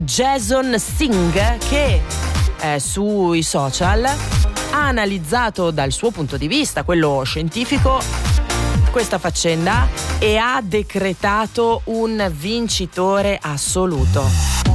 Jason Singh, che sui social ha analizzato dal suo punto di vista, quello scientifico, questa faccenda e ha decretato un vincitore assoluto.